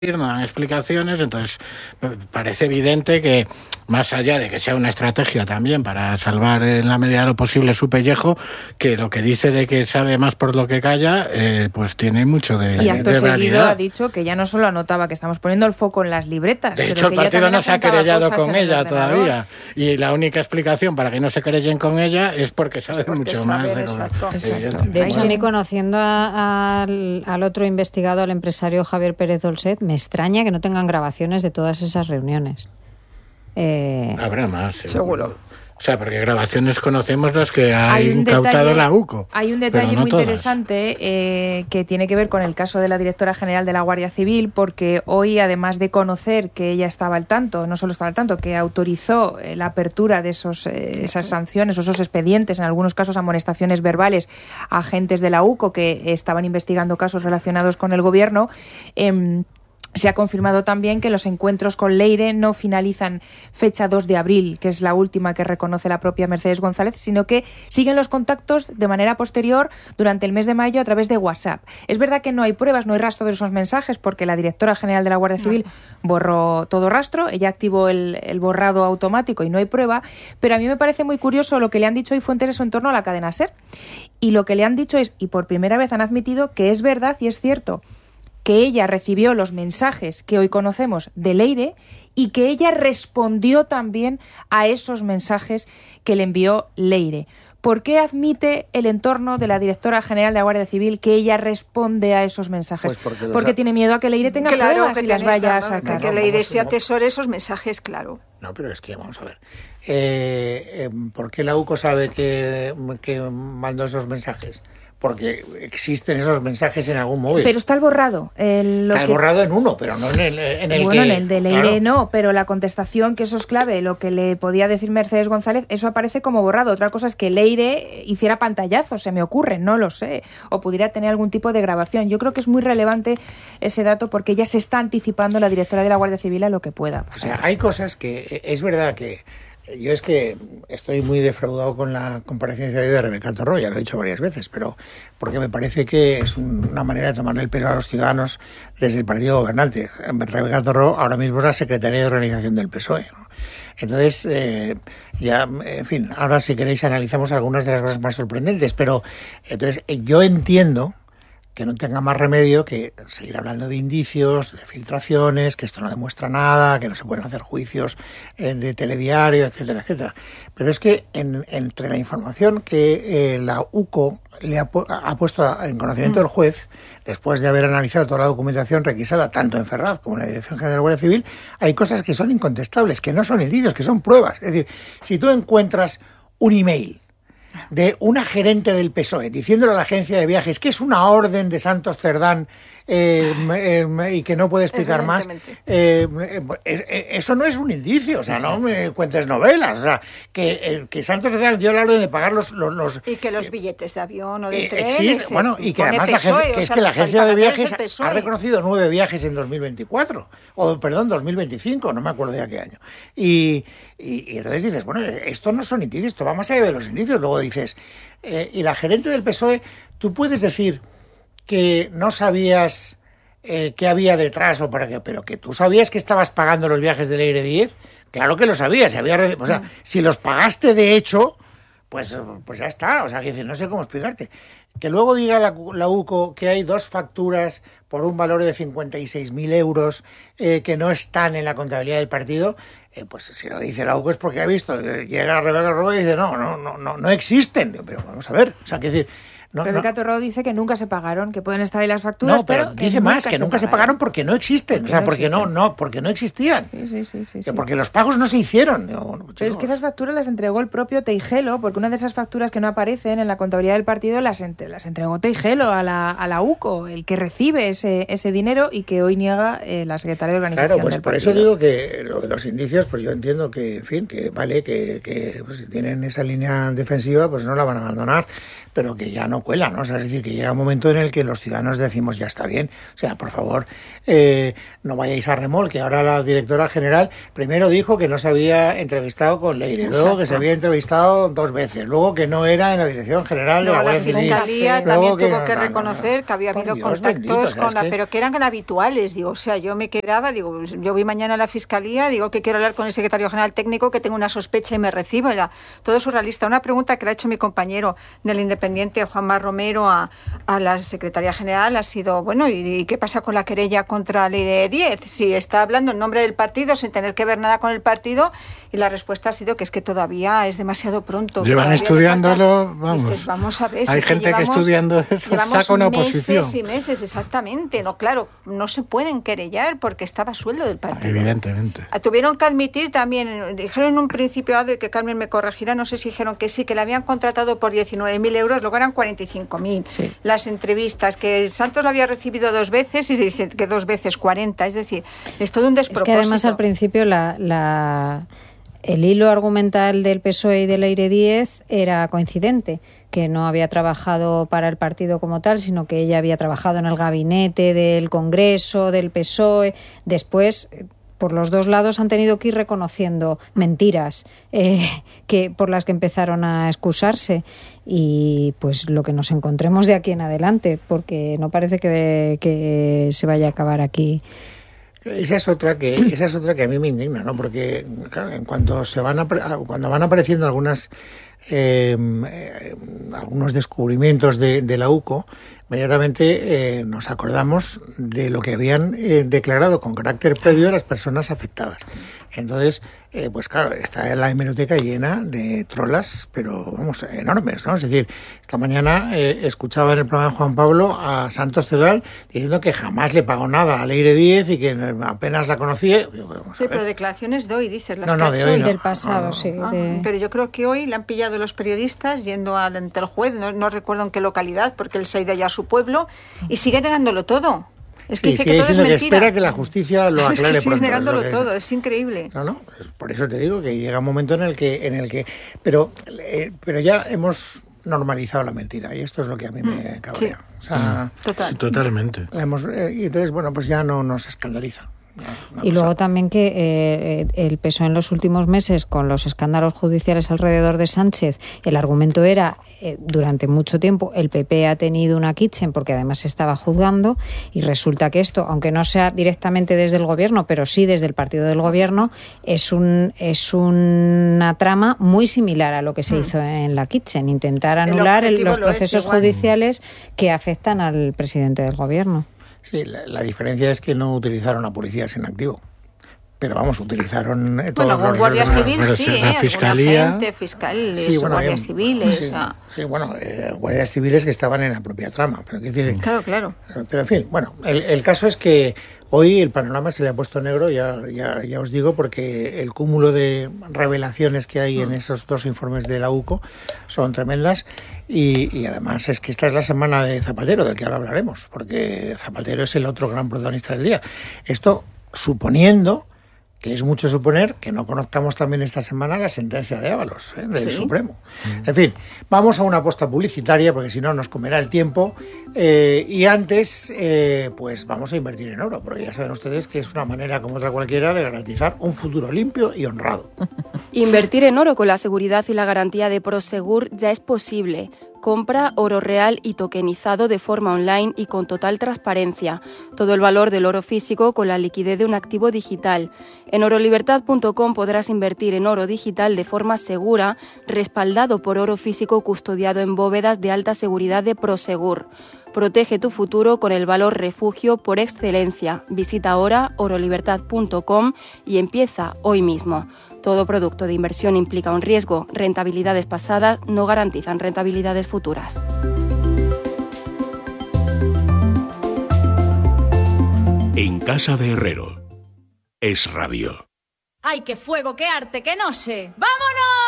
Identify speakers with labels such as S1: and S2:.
S1: no dan explicaciones, entonces parece evidente que, más allá de que sea una estrategia también para salvar en la medida de lo posible su pellejo, que lo que dice de que sabe más por lo que calla, pues tiene mucho de realidad.
S2: Y acto seguido ha dicho que ya no solo anotaba que estamos poniendo el foco en las libretas.
S1: De hecho, el partido no se ha querellado con ella todavía, y la única explicación para que no se querellen con ella es porque sabe mucho más.
S3: Exacto.
S4: De hecho, a mí, conociendo al otro investigado, al empresario Javier Pérez Dolcet, me extraña que no tengan grabaciones de todas esas reuniones.
S1: Habrá más,
S3: seguro.
S1: O sea, porque grabaciones conocemos las que ha incautado la UCO.
S2: Hay un detalle muy interesante que tiene que ver con el caso de la directora general de la Guardia Civil, porque hoy, además de conocer que ella estaba al tanto, no solo estaba al tanto, que autorizó la apertura de esas sanciones o esos expedientes, en algunos casos amonestaciones verbales a agentes de la UCO que estaban investigando casos relacionados con el gobierno. Se ha confirmado también que los encuentros con Leire no finalizan fecha 2 de abril, que es la última que reconoce la propia Mercedes González, sino que siguen los contactos de manera posterior durante el mes de mayo a través de WhatsApp. Es verdad que no hay pruebas, no hay rastro de esos mensajes, porque la directora general de la Guardia Civil borró todo rastro, ella activó el borrado automático y no hay prueba, pero a mí me parece muy curioso lo que le han dicho hoy fuentes en torno a la cadena SER. Y lo que le han dicho es, y por primera vez han admitido que es verdad y es cierto, que ella recibió los mensajes que hoy conocemos de Leire y que ella respondió también a esos mensajes que le envió Leire. ¿Por qué admite el entorno de la directora general de la Guardia Civil que ella responde a esos mensajes?
S3: Pues
S2: porque tiene miedo a que Leire tenga pruebas y las vaya a sacar.
S3: Que Leire se atesore esos mensajes, claro.
S5: No, pero es que vamos a ver. ¿Por qué la UCO sabe que mandó esos mensajes? Porque existen esos mensajes en algún móvil.
S2: Pero está el borrado.
S5: Está el borrado en uno, pero no en el
S2: bueno, en el de Leire no, pero la contestación, que eso es clave, lo que le podía decir Mercedes González, eso aparece como borrado. Otra cosa es que Leire hiciera pantallazos, se me ocurre, no lo sé, o pudiera tener algún tipo de grabación. Yo creo que es muy relevante ese dato porque ella se está anticipando, la directora de la Guardia Civil, a lo que pueda pasar.
S5: O sea, hay cosas que es verdad que yo es que estoy muy defraudado con la comparecencia de Rebeca Torró, ya lo he dicho varias veces, pero porque me parece que es una manera de tomarle el pelo a los ciudadanos desde el partido gobernante. Rebeca Torró ahora mismo es la secretaria de organización del PSOE, ¿no? Entonces, ya, en fin, ahora si queréis analizamos algunas de las cosas más sorprendentes, pero entonces yo entiendo que no tenga más remedio que seguir hablando de indicios, de filtraciones, que esto no demuestra nada, que no se pueden hacer juicios de telediario, etcétera, etcétera. Pero es que entre la información que la UCO le ha puesto en conocimiento del juez, después de haber analizado toda la documentación requisada, tanto en Ferraz como en la Dirección General de la Guardia Civil, hay cosas que son incontestables, que no son indicios, que son pruebas. Es decir, si tú encuentras un email de una gerente del PSOE diciéndole a la agencia de viajes que es una orden de Santos Cerdán y que no puede explicar más, eso no es un indicio, o sea, no me cuentes novelas, o sea, que Santos Cerdán dio la orden de pagar los
S3: y que los billetes de avión o de tren
S5: bueno, y que además la agencia de viajes ha reconocido 9 viajes en 2024, o perdón, 2025, no me acuerdo ya qué año, y entonces dices, bueno, esto no son indicios, esto va más allá de los indicios. Luego dices, y la gerente del PSOE, tú puedes decir que no sabías qué había detrás, pero que tú sabías que estabas pagando los viajes de Leire Díez. Claro que lo sabías, o sea, si los pagaste de hecho, pues ya está, o sea, que no sé cómo explicarte. Que luego diga la UCO que hay 2 facturas por un valor de 56.000 euros que no están en la contabilidad del partido, pues si lo dice la UCO es porque ha visto, llega Rebeca Torró y dice no existen, pero vamos a ver, o sea, que decir,
S2: Rebeca Torró dice que nunca se pagaron, que pueden estar ahí las facturas,
S5: no, pero dice más, que nunca se pagaron porque no existen, porque no existían.
S2: Sí.
S5: Porque los pagos no se hicieron.
S2: Pero es que esas facturas las entregó el propio Teijelo, porque una de esas facturas que no aparecen en la contabilidad del partido las entregó Teijelo a la UCO, el que recibe ese dinero y que hoy niega la secretaria de organización.
S5: Claro, pues
S2: del
S5: por
S2: partido.
S5: eso digo que lo de los indicios, pues yo entiendo que, en fin, que vale, que pues, si tienen esa línea defensiva, pues no la van a abandonar. pero que ya no cuela, ¿no? O sea, es decir, que llega un momento en el que los ciudadanos decimos, ya está bien, o sea, por favor, no vayáis a remolque. Ahora la directora general primero dijo que no se había entrevistado con Leire, luego que se había entrevistado 2 veces, luego que no era en la Dirección General de la Guardia Civil.
S3: La Fiscalía también tuvo que reconocer que había habido contactos con la... Pero que eran habituales, digo, o sea, yo me quedaba, digo, yo voy mañana a la Fiscalía, digo que quiero hablar con el secretario general técnico, que tengo una sospecha y me recibo, todo surrealista. Una pregunta que le ha hecho mi compañero del Independiente, Juanma Romero, a la Secretaría General ha sido, bueno, ¿y qué pasa con la querella contra Leire Díez? Si está hablando en nombre del partido sin tener que ver nada con el partido, y la respuesta ha sido que es que todavía es demasiado pronto.
S1: Llevan estudiándolo, vamos.
S3: Dices, vamos a ver.
S1: Hay gente que estudiando eso saca una oposición.
S3: Meses y meses, exactamente. No, claro, no se pueden querellar porque estaba a sueldo del partido.
S1: Evidentemente.
S3: Tuvieron que admitir también, dijeron en un principio, que Carmen me corregirá, no sé si dijeron que sí, que le habían contratado por 19.000 euros, luego eran 45.000. Sí. Las entrevistas, que Santos la había recibido 2 veces y se dice que 2 veces 40, es decir, es todo un despropósito.
S4: Es que además al principio el hilo argumental del PSOE y de Leire Díez era coincidente, que no había trabajado para el partido como tal, sino que ella había trabajado en el gabinete del Congreso, del PSOE. Después, por los 2 lados han tenido que ir reconociendo mentiras por las que empezaron a excusarse, y pues lo que nos encontremos de aquí en adelante, porque no parece que se vaya a acabar aquí.
S5: Esa es otra que a mí me indigna, ¿no? Porque claro, en cuanto cuando van apareciendo algunos descubrimientos de la UCO, inmediatamente nos acordamos de lo que habían declarado con carácter previo a las personas afectadas. Entonces, pues claro, está la hemeroteca llena de trolas, pero vamos, enormes, ¿no? Es decir, esta mañana escuchaba en el programa de Juan Pablo a Santos Cerdal diciendo que jamás le pagó nada a Leire Díez y que apenas la conocía.
S3: Sí, pero declaraciones de hoy, dices, las
S5: no, de hoy
S4: no. Del pasado, sí.
S3: Pero yo creo que hoy le han pillado los periodistas yendo ante el juez, no recuerdo en qué localidad, porque él se ha ido ya a su pueblo, y sigue negándolo todo. Es que dice que todo es mentira. Que espera
S5: que la justicia lo aclare pronto.
S3: Sigue negándolo todo, es increíble.
S5: No, por eso te digo que llega un momento en el que pero ya hemos normalizado la mentira, y esto es lo que a mí me cabrea.
S3: Sí.
S5: O sea,
S1: Totalmente.
S5: Y entonces, bueno, pues ya no nos escandaliza.
S4: Y luego también que el PSOE en los últimos meses, con los escándalos judiciales alrededor de Sánchez, el argumento era, durante mucho tiempo, el PP ha tenido una kitchen porque además se estaba juzgando, y resulta que esto, aunque no sea directamente desde el gobierno, pero sí desde el partido del gobierno, es una trama muy similar a lo que se hizo en la kitchen, intentar anular los procesos judiciales que afectan al presidente del gobierno.
S5: Sí, la diferencia es que no utilizaron a policías en activo. Pero vamos, utilizaron todos los
S3: guardia civil, sí,
S1: la fiscalía,
S3: fiscales,
S5: sí, bueno,
S3: guardias civiles.
S5: Guardias civiles que estaban en la propia trama. Pero,
S3: claro.
S5: Pero en fin, bueno, el caso es que hoy el panorama se le ha puesto negro, ya os digo, porque el cúmulo de revelaciones que hay en esos 2 informes de la UCO son tremendas, y además es que esta es la semana de Zapatero, del que ahora hablaremos, porque Zapatero es el otro gran protagonista del día. Esto suponiendo, que es mucho suponer, que no conozcamos también esta semana la sentencia de Ábalos, del Supremo. En fin, vamos a una posta publicitaria, porque si no nos comerá el tiempo, y antes pues vamos a invertir en oro, porque ya saben ustedes que es una manera como otra cualquiera de garantizar un futuro limpio y honrado.
S6: Invertir en oro con la seguridad y la garantía de Prosegur ya es posible. Compra oro real y tokenizado de forma online y con total transparencia. Todo el valor del oro físico con la liquidez de un activo digital. En orolibertad.com podrás invertir en oro digital de forma segura, respaldado por oro físico custodiado en bóvedas de alta seguridad de Prosegur. Protege tu futuro con el valor refugio por excelencia. Visita ahora orolibertad.com y empieza hoy mismo. Todo producto de inversión implica un riesgo. Rentabilidades pasadas no garantizan rentabilidades futuras.
S7: En casa de Herrero. Es radio.
S8: ¡Ay, qué fuego, qué arte, qué noche! ¡Vámonos!